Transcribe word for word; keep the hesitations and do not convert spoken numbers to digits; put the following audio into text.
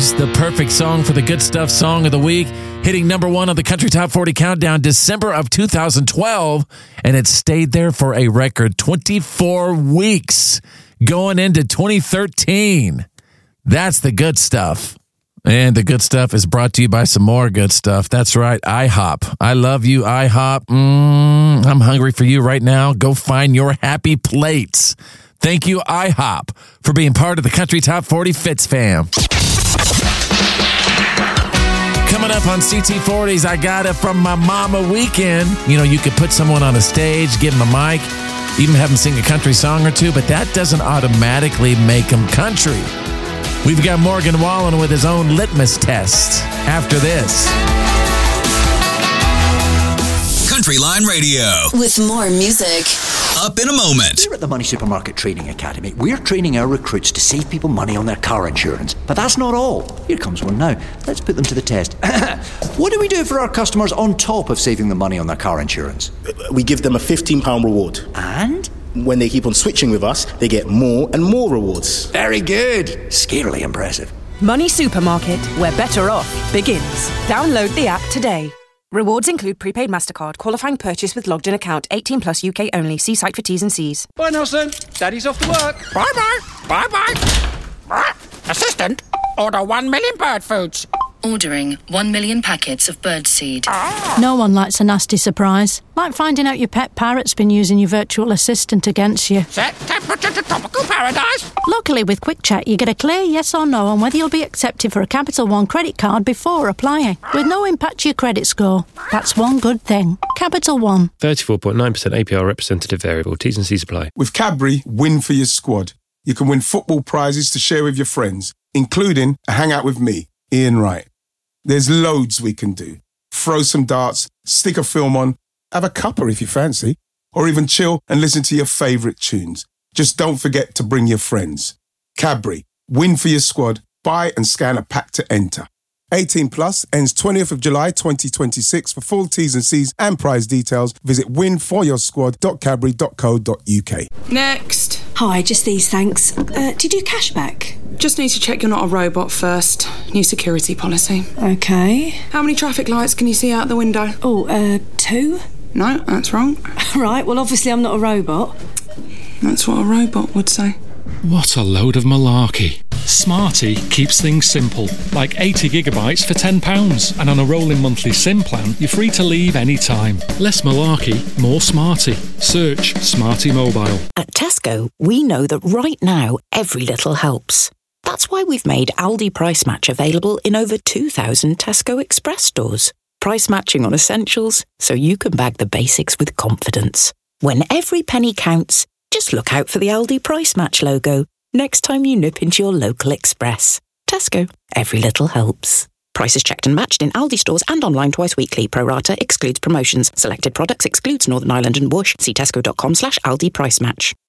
was the perfect song for the Good Stuff Song of the Week, hitting number one on the Country Top forty Countdown December of two thousand twelve, and it stayed there for a record twenty-four weeks going into twenty thirteen. That's the good stuff. And the good stuff is brought to you by some more good stuff. That's right, IHOP. I love you, IHOP. Mm, I'm hungry for you right now. Go find your happy plates. Thank you, IHOP, for being part of the Country Top forty Fits fam. Coming up on C T forties, I got it from my mama weekend. You know, you could put someone on a stage, give them a mic, even have them sing a country song or two, but that doesn't automatically make them country. We've got Morgan Wallen with his own litmus test after this. Country Line Radio. With more music. Up in a moment. Here at the Money Supermarket Training Academy, we're training our recruits to save people money on their car insurance. But that's not all. Here comes one now. Let's put them to the test. What do we do for our customers on top of saving them money on their car insurance? We give them a fifteen pounds reward. And? When they keep on switching with us, they get more and more rewards. Very good. Scarily impressive. Money Supermarket, where better off begins. Download the app today. Rewards include prepaid MasterCard, qualifying purchase with logged-in account, eighteen plus U K only. See site for T's and C's. Bye, Nelson. Daddy's off to work. Bye-bye. Bye-bye. Assistant, order one million bird foods. Ordering one million packets of birdseed. Ah. No one likes a nasty surprise. Like finding out your pet parrot's been using your virtual assistant against you. Set temperature to tropical paradise. Luckily, with Quick Check, you get a clear yes or no on whether you'll be accepted for a Capital One credit card before applying, with no impact to your credit score. That's one good thing. Capital One. thirty-four point nine percent A P R representative variable. T's and C's apply. With Cadbury, win for your squad. You can win football prizes to share with your friends, including a hangout with me, Ian Wright. There's loads we can do. Throw some darts, stick a film on, have a cuppa if you fancy, or even chill and listen to your favourite tunes. Just don't forget to bring your friends. Cadbury, win for your squad, buy and scan a pack to enter. eighteen plus, ends twentieth of July twenty twenty-six. For full T's and C's and prize details, visit win for your squad dot cadbury dot co dot uk. Next. Hi, just these, thanks. Uh, did you cash back? Just need to check you're not a robot first. New security policy. Okay. How many traffic lights can you see out the window? Oh, uh, two? No, that's wrong. Right, well, obviously I'm not a robot. That's what a robot would say. What a load of malarkey. Smarty keeps things simple, like eighty gigabytes for ten pounds, and on a rolling monthly SIM plan, you're free to leave any time. Less malarkey, more smarty. Search Smarty Mobile. At Tesco, we know that right now, every little helps. That's why we've made Aldi Price Match available in over two thousand Tesco Express stores. Price matching on essentials, so you can bag the basics with confidence. When every penny counts, just look out for the Aldi Price Match logo next time you nip into your local Express. Tesco, every little helps. Prices checked and matched in Aldi stores and online twice weekly. Pro rata excludes promotions. Selected products excludes Northern Ireland and Bush. See tesco dot com slash Aldi Price Match.